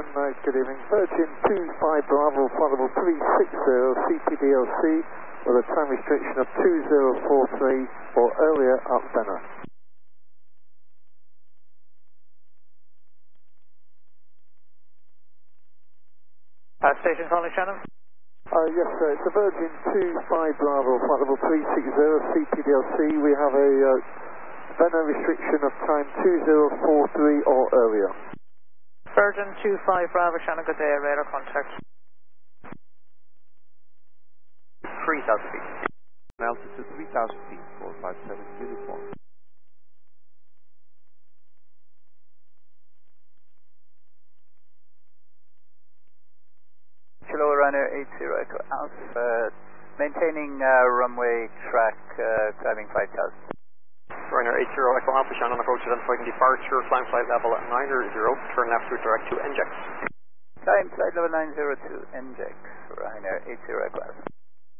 good evening. Virgin 25 Bravo, flight level 360, CPDLC, with a time restriction of 2043 or earlier at Benner. Station calling Shannon? Yes, sir. It's a Virgin 25 Bravo, flight level 360, CPDLC. We have a Benner restriction of time 2043 or earlier. Virgin 25 Bravo, Shannon, good day, radar contact. 3,000 feet. Altitude 3,000 feet, 457 uniform. Kilo Runner 80 Echo Alpha, maintaining runway track, climbing 5,000. Runner 80 Echo Alpha, Shannon, approach identifying departure, climb flight level at 900, turn left to direct to NJEX. Climb flight level 902, NJEX, Ryanair 80 Echo Alpha.